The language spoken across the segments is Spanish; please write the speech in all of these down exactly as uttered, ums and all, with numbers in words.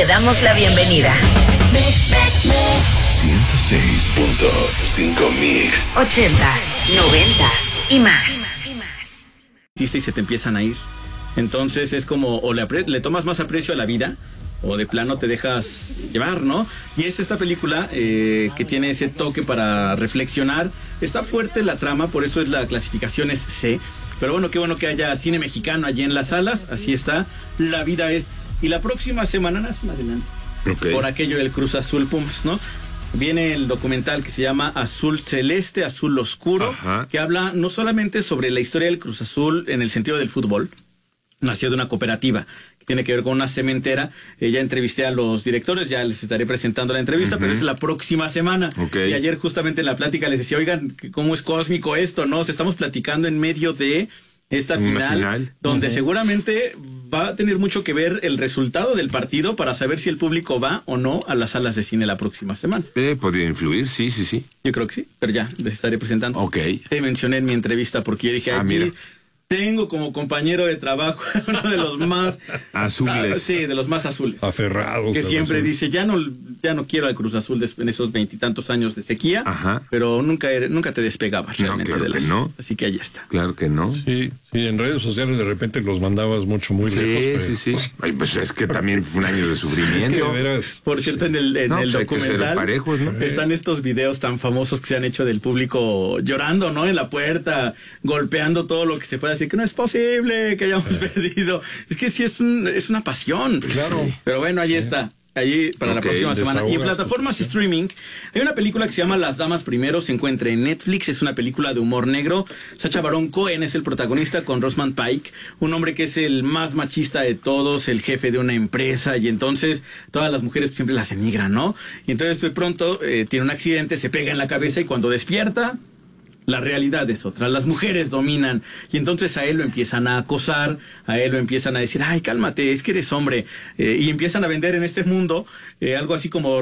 damos la bienvenida. ciento seis punto cinco Mix. Ochentas, noventas y más. Y se te empiezan a ir. Entonces es como, o le, apre- le tomas más aprecio a la vida, o de plano te dejas llevar, ¿no? Y es esta película eh, que tiene ese toque para reflexionar. Está fuerte la trama, por eso es la clasificación es C. Pero bueno, qué bueno que haya cine mexicano allí en las salas. Así está, la vida es. Y la próxima semana, no, es un adelanto, okay, por aquello del Cruz Azul Pumas, ¿no? Viene el documental que se llama Azul Celeste, Azul Oscuro, ajá, que habla no solamente sobre la historia del Cruz Azul en el sentido del fútbol. Nació de una cooperativa que tiene que ver con una cementera. Eh, ya entrevisté a los directores, ya les estaré presentando la entrevista, uh-huh, pero es la próxima semana. Okay. Y ayer justamente en la plática les decía, oigan, ¿cómo es cósmico esto, no? O sea, estamos platicando en medio de esta final, final, donde uh-huh, seguramente va a tener mucho que ver el resultado del partido para saber si el público va o no a las salas de cine la próxima semana. Eh, podría influir, sí, sí, sí. Yo creo que sí, pero ya les estaré presentando. Ok. Te mencioné en mi entrevista porque yo dije, ah, aquí mira, tengo como compañero de trabajo uno de los más azules. Ah, sí, de los más azules. Aferrados. Que siempre azul. dice, ya no, ya no quiero al Cruz Azul de, en esos veintitantos años de sequía, ajá, pero nunca, nunca te despegabas realmente, no, claro de la que no. Así que ahí está. Claro que no. Sí, sí, en redes sociales de repente los mandabas mucho, muy sí, lejos. Pero... Sí, sí, sí. Ay, pues es que también fue un año de sufrimiento. Es que de veras, por cierto, en el, en no, el pues documental parejos, ¿no? están estos videos tan famosos que se han hecho del público llorando, ¿no? En la puerta, golpeando todo lo que se puede decir, que no es posible que hayamos eh. perdido. Es que sí es, un, es una pasión. Claro. Sí. Pero bueno, ahí sí está. Allí para okay, la próxima semana. Y en plataformas streaming hay una película que se llama Las Damas Primero, se encuentra en Netflix, es una película de humor negro. Sacha Baron Cohen es el protagonista con Rosamund Pike, un hombre que es el más machista de todos, el jefe de una empresa, y entonces todas las mujeres siempre las denigran, ¿no? Y entonces de pronto eh, tiene un accidente, se pega en la cabeza y cuando despierta, la realidad es otra, las mujeres dominan y entonces a él lo empiezan a acosar, a él lo empiezan a decir, ay, cálmate, es que eres hombre, eh, y empiezan a vender en este mundo eh, algo así como,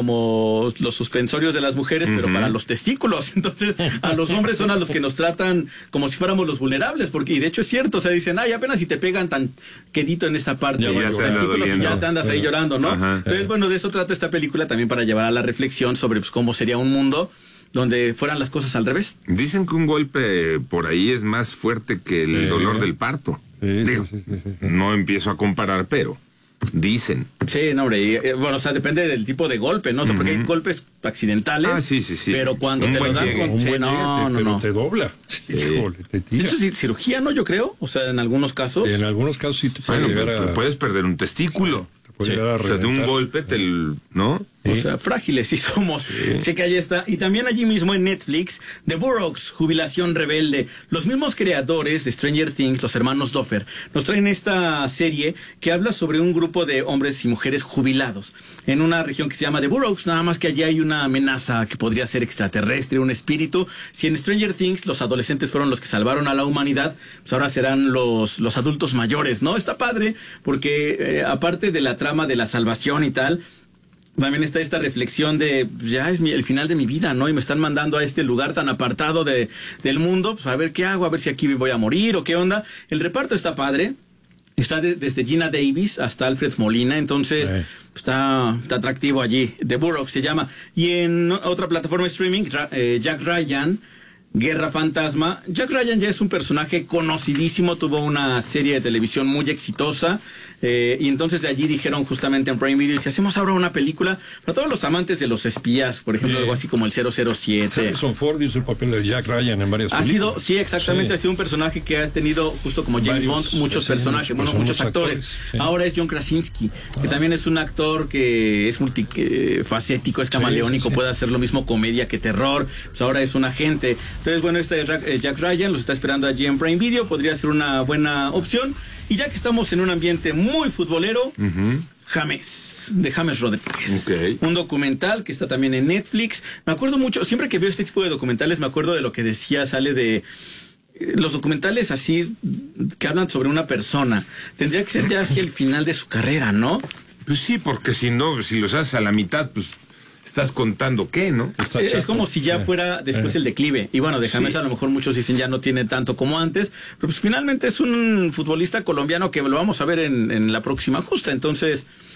como los suspensorios de las mujeres, uh-huh, pero para los testículos. Entonces a los hombres son a los que nos tratan como si fuéramos los vulnerables, porque y de hecho es cierto, o sea, dicen, ay, apenas si te pegan tan quedito en esta parte de los testículos y ya te andas ahí llorando, ¿no? Ajá. Entonces, bueno, de eso trata esta película también, para llevar a la reflexión sobre pues, cómo sería un mundo donde fueran las cosas al revés. Dicen que un golpe por ahí es más fuerte que el sí, dolor del parto. Sí, Digo, sí, sí, sí, sí. No empiezo a comparar, pero dicen. Sí, no, hombre, y, eh, bueno, o sea, depende del tipo de golpe, ¿no? O sea, porque uh-huh, hay golpes accidentales. Ah, sí, sí, sí. Pero cuando un te lo dan llegue. con... Sí, no, llegue, no, pero no. te dobla. Sí. Híjole, te tira. De hecho, sí, cirugía, ¿no? Yo creo. O sea, en algunos casos. En algunos casos sí te puede bueno, llegar a... puedes perder un testículo. Te puede sí. llegar a o sea, de un golpe, te el, ¿no? Sí. O sea, frágiles sí somos. Sí. Sé que ahí está. Y también allí mismo en Netflix, The Boroughs, Jubilación Rebelde. Los mismos creadores de Stranger Things, los hermanos Duffer, nos traen esta serie que habla sobre un grupo de hombres y mujeres jubilados en una región que se llama The Boroughs, nada más que allí hay una amenaza que podría ser extraterrestre, un espíritu. Si en Stranger Things los adolescentes fueron los que salvaron a la humanidad, pues ahora serán los, los adultos mayores, ¿no? Está padre, porque eh, aparte de la trama de la salvación y tal, también está esta reflexión de, ya es mi, el final de mi vida, ¿no? Y me están mandando a este lugar tan apartado de, del mundo, pues a ver qué hago, a ver si aquí voy a morir o qué onda. El reparto está padre. Está de, desde Gina Davis hasta Alfred Molina, entonces sí, está, está atractivo allí. The Boroughs se llama. Y en otra plataforma de streaming, eh, Jack Ryan, Guerra Fantasma. Jack Ryan ya es un personaje conocidísimo, tuvo una serie de televisión muy exitosa, eh, y entonces de allí dijeron justamente en Prime Video, si hacemos ahora una película para todos los amantes de los espías, por ejemplo, sí, algo así como el cero cero siete. Harrison Ford hizo el papel de Jack Ryan en varias ha películas. Sido, sí, exactamente, sí, ha sido un personaje que ha tenido, justo como James varios, Bond, muchos sí, personajes, muchos, bueno, muchos actores. actores sí. Ahora es John Krasinski, que ah. también es un actor que es multifacético, es camaleónico, sí, sí, sí, puede hacer lo mismo comedia que terror, pues ahora es un agente. Entonces, bueno, este es Jack Ryan, los está esperando allí en Prime Video, podría ser una buena opción. Y ya que estamos en un ambiente muy futbolero, uh-huh, James, de James Rodríguez. Okay. Un documental que está también en Netflix. Me acuerdo mucho, siempre que veo este tipo de documentales, me acuerdo de lo que decía, sale de... Los documentales así, que hablan sobre una persona, tendría que ser ya hacia el final de su carrera, ¿no? Pues sí, porque si no, si los haces a la mitad, pues... estás contando qué, ¿no? Está es, es como si ya fuera después eh. el declive. Y bueno, de James, sí, a lo mejor muchos dicen ya no tiene tanto como antes, pero pues finalmente es un futbolista colombiano que lo vamos a ver en, en la próxima justa. Entonces,